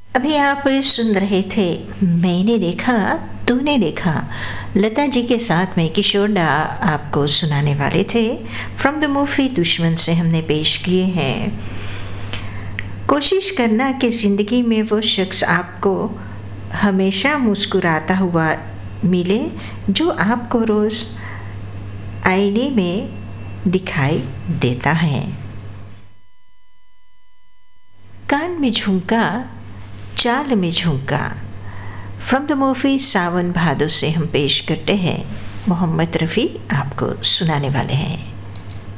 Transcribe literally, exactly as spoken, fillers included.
अभी आप सुन रहे थे मैंने देखा तूने देखा, लता जी के साथ में किशोर दा आपको सुनाने वाले थे। फ्रॉम द मूवी दुश्मन से हमने पेश किए हैं। कोशिश करना कि ज़िंदगी में वो शख्स आपको हमेशा मुस्कुराता हुआ मिले जो आपको रोज़ आईने में दिखाई देता है। कान में झुमका चाल में झुमका, फ्रॉम द मूवी सावन भादो से हम पेश करते हैं। मोहम्मद रफ़ी आपको सुनाने वाले हैं।